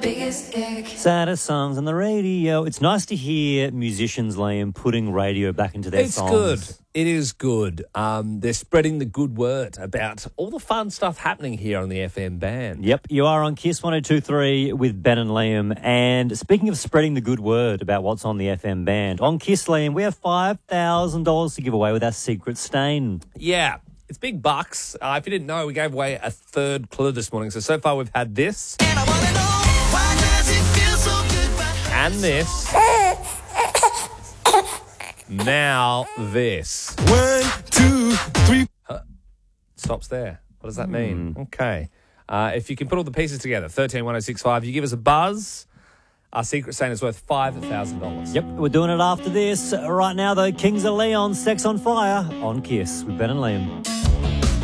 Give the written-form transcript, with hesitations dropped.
biggest ick. Saddest songs on the radio. It's nice to hear musicians, Liam, putting radio back into their songs. It's good. It is good. They're spreading the good word about all the fun stuff happening here on the FM band. Yep, you are on Kiss 102.3 with Ben and Liam. And speaking of spreading the good word about what's on the FM band, on Kiss, Liam, we have $5,000 to give away with our secret stain. Yeah, it's big bucks. If you didn't know, we gave away a third clue this morning. So far we've had this. And this. Now this. 1, 2, 3. Stops there. What does that mean? Okay. If you can put all the pieces together, 131065, you give us a buzz. Our secret stain is worth $5,000. Yep, we're doing it after this. Right now, though, Kings of Leon, Sex on Fire, on Kiss with Ben and Liam.